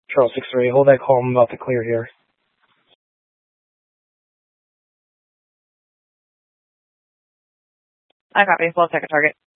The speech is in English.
Charles 6-3, hold that call. I'm about to clear here. I copy. We'll take a target.